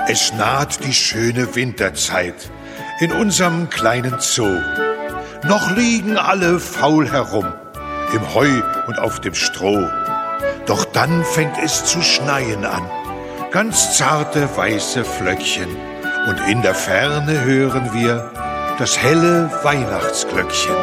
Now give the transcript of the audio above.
Es naht die schöne Winterzeit in unserem kleinen Zoo. Noch liegen alle faul herum, im Heu und auf dem Stroh. Doch dann fängt es zu schneien an, ganz zarte weiße Flöckchen. Und in der Ferne hören wir das helle Weihnachtsglöckchen.